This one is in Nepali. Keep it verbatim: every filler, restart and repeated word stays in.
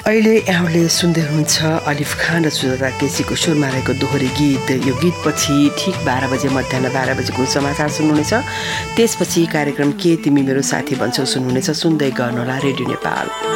अहिले यहाँले सुन्दै हुनुहुन्छ अलिफ खान र सुजाता केसीको स्वरमा रहेको दोहोरी गीत। यो गीतपछि ठिक बाह्र बजे मध्याह बाह्र बजेको समाचार सुन्नुहुनेछ। त्यसपछि कार्यक्रम के तिमी मेरो साथी भन्छौ सुन्नुहुनेछ। सुन्दै गर्नुहोला रेडियो नेपाल।